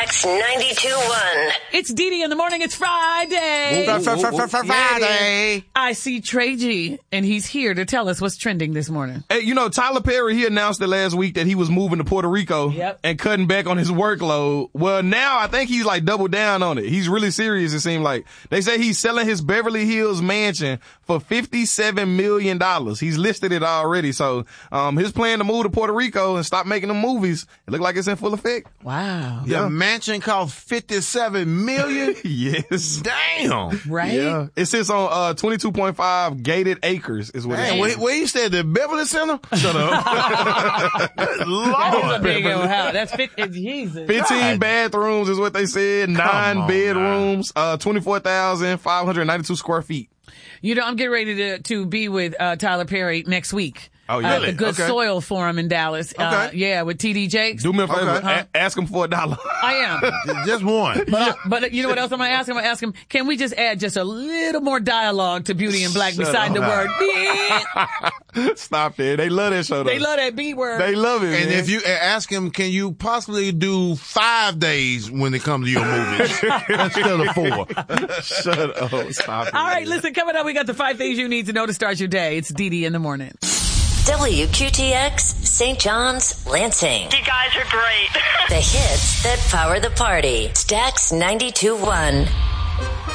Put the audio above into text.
Stacks 92.1. It's Dee Dee in the morning. It's Friday. Friday. I see Trey G, and he's here to tell us what's trending this morning. Hey, you know, Tyler Perry, he announced it last week that he was moving to Puerto Rico and cutting back on his workload. Well, now I think he's like doubled down on it. He's really serious, it seems like. They say he's selling his Beverly Hills mansion for $57 million. He's listed it already. So, his plan to move to Puerto Rico and stop making the movies, it look like it's in full effect. Wow. The mansion cost $57 million? Yes. Damn. Right? Yeah. It sits on 22.5 gated acres is what it is. Where you said, the Beverly Center? Shut up. That is a big old house. That's 15 bathrooms is what they said. 9 bedrooms, 24,592 square feet. You know, I'm getting ready to be with Tyler Perry next week. Oh, yeah. The Good Soil Forum in Dallas. Okay. With TD Jakes. Do me a favor. Ask him for $1. I am. Just one. But you know what else I'm going to ask him? I'm going to ask him, can we just add just a little more dialogue to Beauty and Black beside the word B? Stop it. They love that show, though. They love that B word. They love it, And man. if you ask him, can you possibly do 5 days when it comes to your movies instead of 4? Shut up. Stop it. All right, listen, coming up, we got the 5 things you need to know to start your day. It's Dee Dee in the morning. WQTX, St. John's, Lansing. You guys are great. The hits that power the party. Stacks 92.1.